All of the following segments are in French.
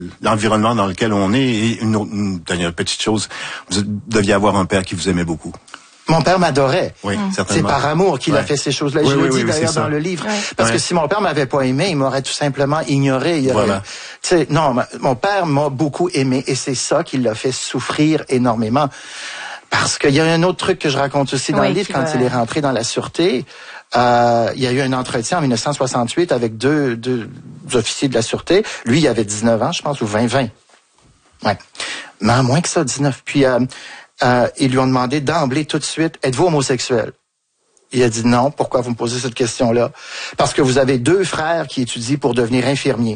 l'environnement dans lequel on est. Et une dernière petite chose, vous deviez avoir un père qui vous aimait beaucoup. Mon père m'adorait. Oui, certainement. C'est par amour qu'il a fait ces choses-là. Je le dis d'ailleurs dans le livre. Ouais. Parce que si mon père m'avait pas aimé, il m'aurait tout simplement ignoré. Voilà. Non, mon père m'a beaucoup aimé et c'est ça qui l'a fait souffrir énormément. Parce qu'il y a un autre truc que je raconte aussi dans le livre, quand il est rentré dans la sûreté, il y a eu un entretien en 1968 avec deux officiers de la sûreté. Lui, il avait 19 ans, je pense, ou 20. Ouais. Mais moins que ça, 19. Puis, ils lui ont demandé d'emblée tout de suite, êtes-vous homosexuel? Il a dit non. Pourquoi vous me posez cette question-là? Parce que vous avez 2 frères qui étudient pour devenir infirmiers.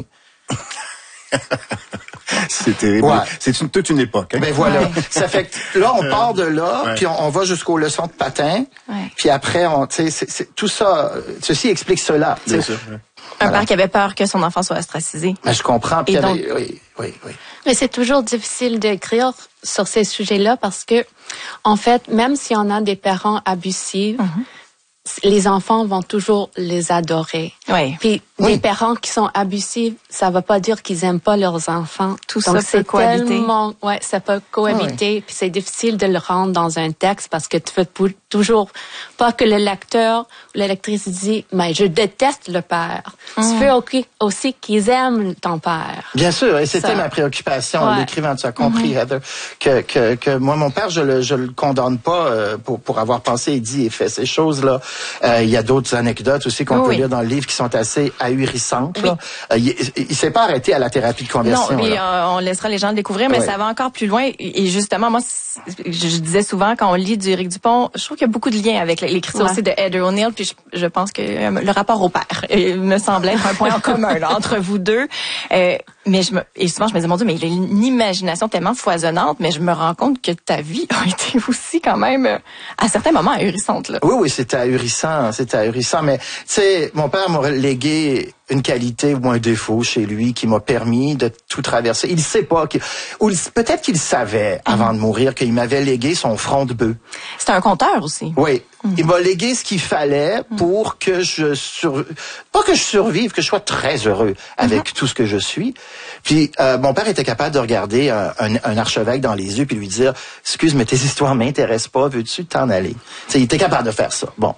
C'est terrible. Ouais. C'est toute une époque. Hein? Ben voilà. Ça fait que là, on part de là, puis on va jusqu'aux leçons de patin, puis après, tout ça, ceci explique cela. Bien sûr. Un père qui avait peur que son enfant soit ostracisé. Ben, je comprends. Puis donc, oui. Mais c'est toujours difficile d'écrire sur ces sujets-là parce que, en fait, même s'il y en a des parents abusifs, les enfants vont toujours les adorer. Oui. Puis les parents qui sont abusifs, ça va pas dire qu'ils aiment pas leurs enfants. Tout donc ça peut cohabiter. Ça peut cohabiter. Puis c'est difficile de le rendre dans un texte parce que tu veux toujours pas que le lecteur ou la lectrice dise mais je déteste le père. Tu veux aussi qu'ils aiment ton père. Bien sûr, et c'était ma préoccupation en l'écrivant. Tu as compris, Heather, que moi mon père je le condamne pas pour avoir pensé et dit et fait ces choses-là. Il y a d'autres anecdotes aussi qu'on peut lire dans le livre qui sont assez ahurissantes. Là. Il s'est pas arrêté à la thérapie de conversion. Non, mais on laissera les gens le découvrir, mais ça va encore plus loin. Et justement, moi, je disais souvent, quand on lit du Éric Dupont, je trouve qu'il y a beaucoup de liens avec l'écriture aussi de Heather O'Neill, puis je pense que le rapport au père me semble être un point en commun là, entre vous deux. Mais souvent, je me disais, mon Dieu, mais il a une imagination tellement foisonnante, mais je me rends compte que ta vie a été aussi quand même, à certains moments, ahurissante. Là. Oui, c'était ahurissant, mais tu sais, mon père m'a légué une qualité ou un défaut chez lui qui m'a permis de tout traverser. Il sait pas, ou peut-être qu'il savait avant de mourir qu'il m'avait légué son front de bœuf. C'était un conteur aussi. Oui. Il m'a légué ce qu'il fallait pour que pas que je survive, que je sois très heureux avec tout ce que je suis. Puis mon père était capable de regarder un archevêque dans les yeux puis lui dire excuse mais tes histoires m'intéressent pas, veux-tu t'en aller? T'sais, il était capable de faire ça. Bon.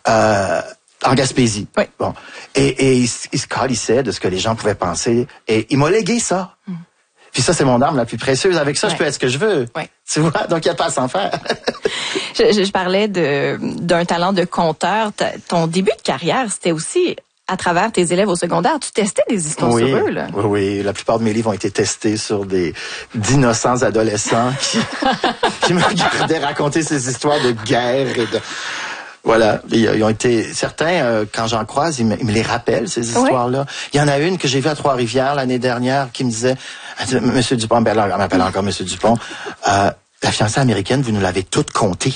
En Gaspésie. Oui. Bon. Et il se calissait de ce que les gens pouvaient penser. Et il m'a légué ça. Puis ça, c'est mon arme la plus précieuse. Avec ça, je peux être ce que je veux. Oui. Tu vois? Donc, il n'y a pas à s'en faire. je parlais d'un talent de conteur. Ton début de carrière, c'était aussi à travers tes élèves au secondaire. Tu testais des histoires sur eux, là. Oui. La plupart de mes livres ont été testés sur d'innocents adolescents qui me regardaient raconter ces histoires de guerre et de... Voilà, ils ont été certains quand j'en croise, ils me les rappellent ces histoires-là. Il y en a une que j'ai vue à Trois-Rivières l'année dernière qui me disait Monsieur Dupont, elle m'appelle encore Monsieur Dupont, la fiancée américaine, vous nous l'avez toute contée.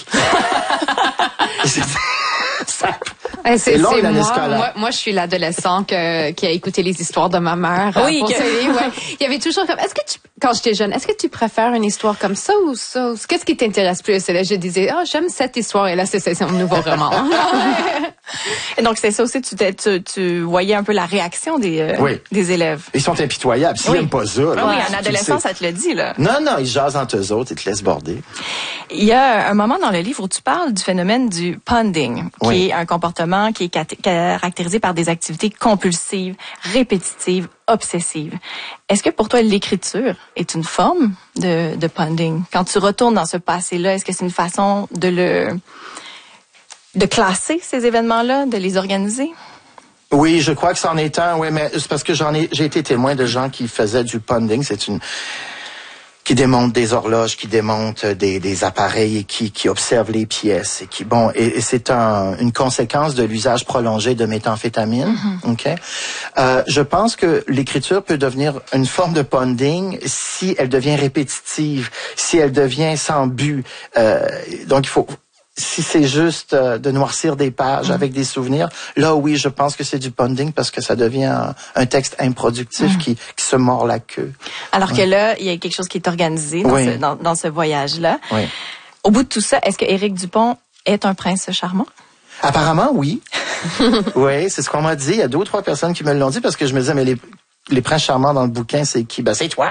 C'est moi, je suis l'adolescent qui a écouté les histoires de ma mère. Oui, il y avait toujours comme, quand j'étais jeune, est-ce que tu préfères une histoire comme ça ou ça? Qu'est-ce qui t'intéresse plus? Et là, je disais, j'aime cette histoire et là, c'est un nouveau roman. Et donc, c'est ça aussi, tu voyais un peu la réaction des élèves. Ils sont impitoyables. S'ils n'aiment pas ça, là, en adolescent, ça te le dit, là. Non, ils jasent entre eux autres, ils te laissent border. Il y a un moment dans le livre où tu parles du phénomène du ponding, qui est un comportement qui est caractérisé par des activités compulsives, répétitives, obsessives. Est-ce que pour toi, l'écriture est une forme de ponding? Quand tu retournes dans ce passé-là, est-ce que c'est une façon de classer ces événements-là, de les organiser? Oui, je crois que c'en est un, oui, mais c'est parce que j'ai été témoin de gens qui faisaient du ponding. Qui démontent des horloges, qui démontent des appareils et qui observent les pièces et c'est une conséquence de l'usage prolongé de méthamphétamine. OK? Je pense que l'écriture peut devenir une forme de ponding si elle devient répétitive, si elle devient sans but. Donc si c'est juste de noircir des pages avec des souvenirs, là oui, je pense que c'est du ponding parce que ça devient un texte improductif qui se mord la queue. Alors que là, il y a quelque chose qui est organisé dans ce voyage-là. Oui. Au bout de tout ça, est-ce que Éric Dupont est un prince charmant? Apparemment, oui. Oui, c'est ce qu'on m'a dit. Il y a 2 ou 3 personnes qui me l'ont dit parce que je me disais, mais les princes charmants dans le bouquin, c'est qui? Ben, c'est toi.